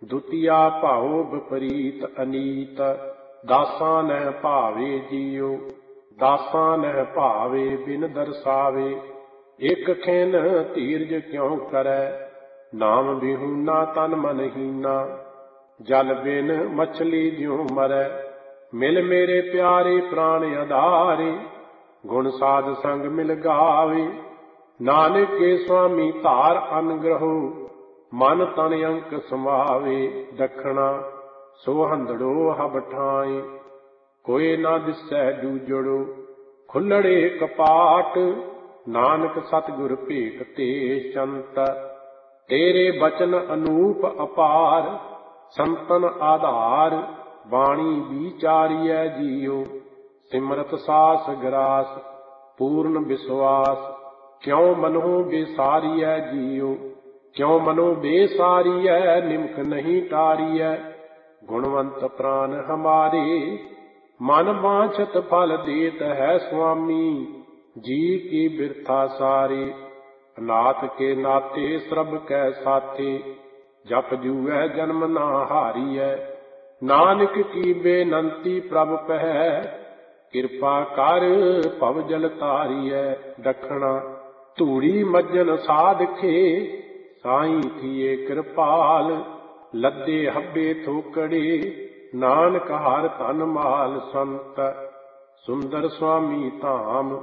ਦੁਤੀਆ ਭਾਉ ਵਿਪਰੀਤ ਅਨੀਤ। ਦਾਸਾਂ ਨਹਿ ਭਾਵੇ ਜੀਉ, ਦਾਸਾਂ ਨਹਿ ਭਾਵੇ ਬਿਨ ਦਰਸਾਵੇ। ਇਕ ਖਿਨ ਧੀਰਜ ਕਿਉ ਕਰੈ, ਨਾਮ ਬਿਹੂਨਾ ਤਨ ਮਨ ਹੀਨਾ। ਜਲ ਬਿਨ ਮਛਲੀ ਜਿਉ ਮਰੈ, ਮਿਲ ਮੇਰੇ ਪਿਆਰੇ ਪ੍ਰਾਣ ਆਧਾਰੇ। ਗੁਣ ਸਾਧ ਸੰਗ ਮਿਲ ਗਾਵੇ, ਨਾਨਕ ਕੇ ਸੁਆਮੀ ਧਾਰ ਅਨਗ੍ਰਹੋ। ਮਨ ਤਨ ਅੰਕ ਸਮਾਵੇ, ਦਖਣਾ ਸੋ ਹੰਦੜੋ ਹਬ ਠਾਏ। ਕੋਇ ਨਾ ਦਿਸੈ ਦੂਜੜੋ, ਖੁੱਲੜੇ ਕਪਾਟ। ਨਾਨਕ ਸਤਿਗੁਰ ਭੇਟ ਤੇ ਚੰਤ। ਤੇਰੇ ਬਚਨ ਅਨੂਪ ਅਪਾਰ, ਸੰਤਨ ਆਧਾਰ। ਬਾਣੀ ਵਿਚਾਰੀਐ ਜੀਉ, ਸਿਮਰਤ ਸਾਸ ਗਰਾਸ। ਪੂਰਨ ਵਿਸ਼ਵਾਸ, ਕਿਉ ਮਨਹੁ ਬੇਸਾਰੀਐ ਜੀਉ। ਕਿਉ ਮਨੋ ਬੇਸਾਰੀਐ, ਨਿਮਖ ਨਹੀਂ ਟਾਰੀਐ। ਗੁਣਵੰਤ ਪ੍ਰਾਨ ਹਮਾਰੇ, ਮਨ ਬਾਂਛਤ ਫਲ ਦੇਤ ਹੈ ਸੁਆਮੀ। ਜੀ ਕੀ ਬਿਰਥਾ ਸਾਰੇ, ਅਨਾਥ ਕੇ ਨਾਤੇ ਸਰਬ ਕੈ ਸਾਥੇ। ਜਪ ਜੂਐ ਜਨਮ ਨਾ ਹਾਰੀਐ, ਨਾਨਕ ਕੀ ਬੇਨੰਤੀ ਪ੍ਰਭ ਪਹਿ। ਕਿਰਪਾ ਕਰ ਭਵ ਜਲ ਤਾਰੀਐ, ਦਖਣਾ ਧੂੜੀ ਮੱਜਨ ਸਾਧਖੇ। ਸਾਈਂ ਥੀਏ ਕਿਰਪਾਲ, ਲੱਦੇ ਹੱਬੇ ਥੋਕੜੇ। ਨਾਨਕ ਹਰ ਧਨ ਮਾਲ ਸੰਤ, ਸੁੰਦਰ ਸੁਆਮੀ ਧਾਮ।